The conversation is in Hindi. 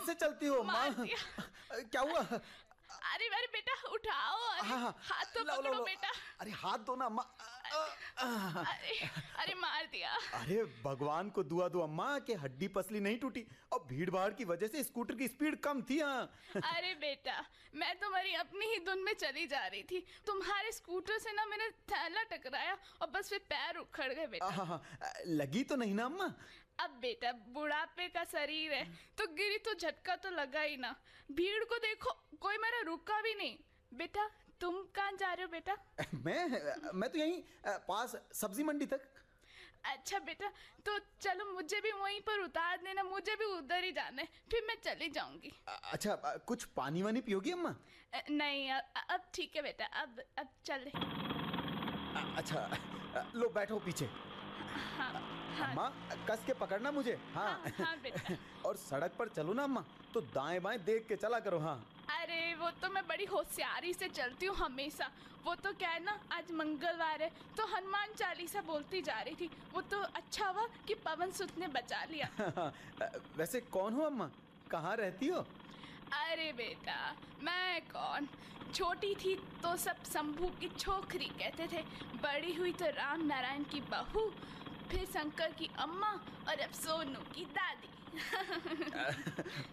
कैसे चलती हो अम्मा? क्या हुआ? अरे अरे बेटा उठाओ। अरे हाँ, हाथ तो लाओ, लाओ, पकड़ो लाओ। बेटा। अरे हाथ दो ना अम्मा। अरे अरे मार दिया। अरे भगवान को दुआ दो अम्मा कि हड्डी पसली नहीं टूटी और भीड़ भाड़ की वजह से स्कूटर की स्पीड कम थी। हाँ अरे बेटा मैं तुम्हारी अपनी ही धुन में चली जा रही थी, तुम्हारे स्कूटर से ना मैंने थैला टकराया और बस फिर पैर उखड़ गए बेटा। हाँ, लगी तो नहीं ना अम्मा? अब बेटा बुढ़ापे का शरीर है तो गिरी तो झटका तो लगा ही ना। भीड़ को देखो, कोई मेरा रुका भी नहीं। बेटा तुम कहाँ जा रहे हो बेटा? मैं तो यहीं पास सब्जी मंडी तक। अच्छा बेटा तो चलो मुझे भी वहीं पर उतार देना, मुझे भी उधर ही जाना है, फिर मैं चली जाऊंगी। अच्छा कुछ पानी वानी पियोगी अम्मा? नहीं अब ठीक है बेटा, अब चल। अच्छा लो बैठो पीछे। हाँ अम्मा कस के पकड़ना मुझे। हाँ, हाँ बेटा। और सड़क पर चलो ना अम्मा तो दाएं बाएं देख के चला करो। हाँ अरे वो तो मैं बड़ी होशियारी से चलती हूँ हमेशा। वो तो क्या है ना, आज मंगलवार है तो हनुमान चालीसा बोलती जा रही थी। वो तो अच्छा हुआ कि पवन सुत ने बचा लिया। वैसे कौन हो अम्मा, कहाँ रहती हो? अरे बेटा मैं कौन, छोटी थी तो सब शंभू की छोकरी कहते थे, बड़ी हुई तो राम नारायण की बहू, फिर शंकर की अम्मा और अब सोनू की दादी।